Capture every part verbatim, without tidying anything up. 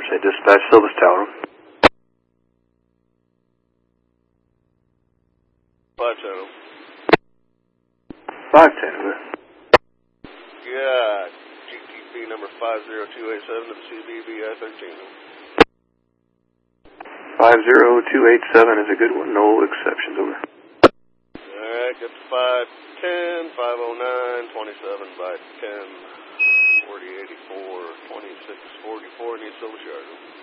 Interstate Dispatch, Silvis Tower. five ten. five ten, over. Yeah, G T P number five zero two eight seven to the C B B I thirteen. five zero two eight seven is a good one, no exceptions, over. Alright, got the five ten, five oh nine, twenty-seven by ten, forty eighty-four, twenty-six forty-four, needs Silvis Yard.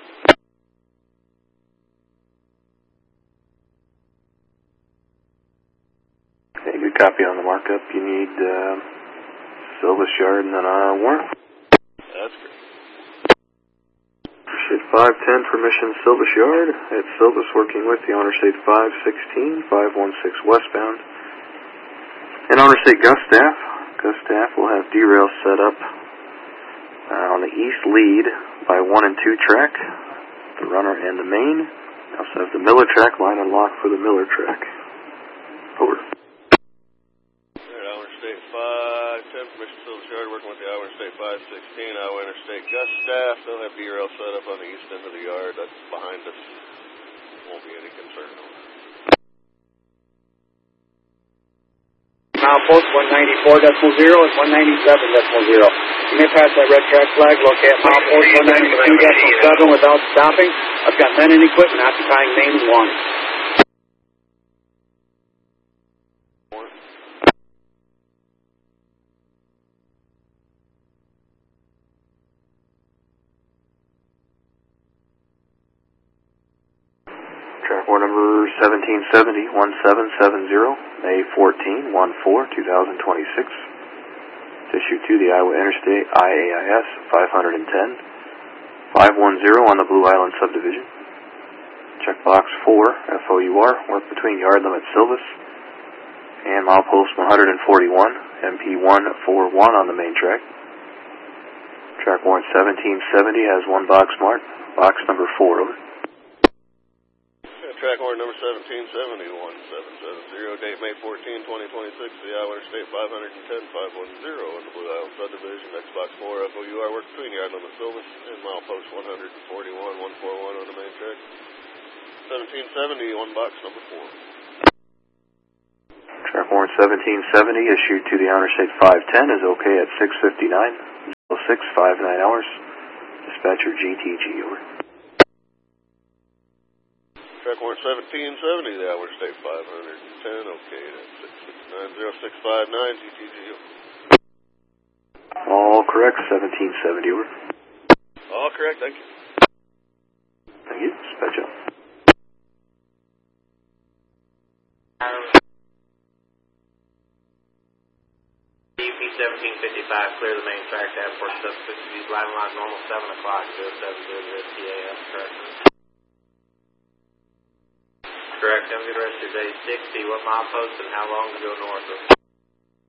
Okay, good copy on the markup. You need uh, Silvis Yard and then a warrant. That's great. Appreciate five ten, permission Silvis Yard. It's Silvis working with the Honor State five sixteen, five one six westbound. And Honor State Gus staff. Gus staff will have derail set up uh, on the east lead by one and two track, the runner and the main. They also have the Miller track line unlocked for the Miller track. Over. Alright, Iowa Interstate five ten, permission Silvis Yard, working with the Iowa Interstate five sixteen, Iowa Interstate Gus staff. They'll have derail set up on the east end of the yard. That's behind us. Won't be any concern. Milepost one ninety-four decimal zero and one ninety-seven decimal zero. You may pass that red track flag, locate milepost one ninety-two decimal seven without stopping. I've got men and equipment occupying main one. Track war number seventeen seventy, one seven seven zero, May fourteenth, fourteen, twenty twenty-six. Issued to the Iowa Interstate I A I S five ten, five one zero on the Blue Island subdivision. Checkbox four, F O U R, work between yard limit Silvis and milepost one forty-one, M P one forty-one on the main track. Track warrant seventeen seventy has one box marked, box number four, over. Track order number seventeen seventy, one seven seven zero, date May fourteenth, twenty twenty-six, the Iowa Interstate five ten, five one zero on the Blue Island subdivision, next box four, F O U R, work between yard limit Silvis and milepost one forty-one, one forty-one on the main track. seventeen seventy, one box number four. Track warrant seventeen seventy issued to the Honor State five ten is okay at six fifty-nine, six fifty-nine hours. Dispatcher G T G, over. Track warrant seventeen seventy, the Iowa State five ten, okay, that's six fifty-nine, zero six five nine, G T G. All correct, seventeen seventy, over. All correct, thank you. Thank you, dispatch out. D P seventeen fifty-five, clear the main track to have for substitutes. Use line line normal seven o'clock, zero seven zero zero T A S, correct. Correct, have a good rest of your day. sixty, what milepost and how long to go north of?